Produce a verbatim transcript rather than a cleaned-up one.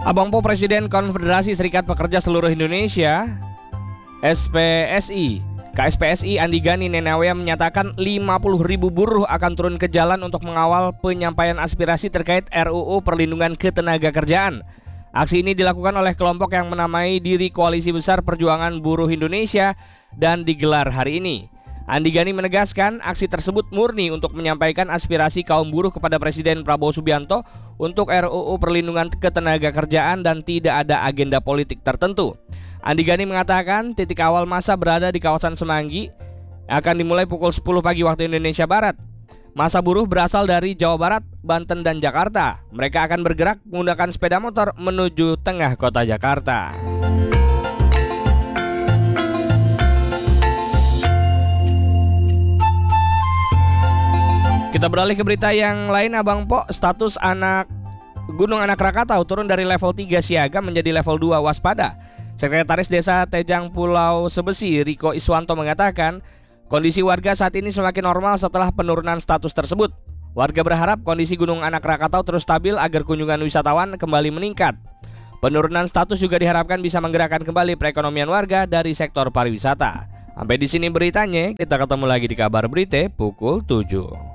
Abang Po Presiden Konfederasi Serikat Pekerja Seluruh Indonesia S P S I K S P S I Andi Gani Nenawea menyatakan lima puluh ribu buruh akan turun ke jalan untuk mengawal penyampaian aspirasi terkait R U U Perlindungan Ketenagakerjaan. Aksi ini dilakukan oleh kelompok yang menamai diri Koalisi Besar Perjuangan Buruh Indonesia dan digelar hari ini. Andi Gani menegaskan aksi tersebut murni untuk menyampaikan aspirasi kaum buruh kepada Presiden Prabowo Subianto untuk R U U Perlindungan Ketenagakerjaan dan tidak ada agenda politik tertentu. Andi Gani mengatakan titik awal masa berada di kawasan Semanggi, akan dimulai pukul sepuluh pagi waktu Indonesia Barat. Masa buruh berasal dari Jawa Barat, Banten, dan Jakarta. Mereka akan bergerak menggunakan sepeda motor menuju tengah kota Jakarta. Kita beralih ke berita yang lain, Abang Po. Status anak Gunung Anak Rakatau turun dari level tiga siaga menjadi level dua waspada. Sekretaris Desa Tejang Pulau Sebesi Riko Iswanto mengatakan kondisi warga saat ini semakin normal setelah penurunan status tersebut. Warga berharap kondisi Gunung Anak Rakatau terus stabil agar kunjungan wisatawan kembali meningkat. Penurunan status juga diharapkan bisa menggerakkan kembali perekonomian warga dari sektor pariwisata. Sampai di sini beritanya, kita ketemu lagi di kabar berita pukul tujuh.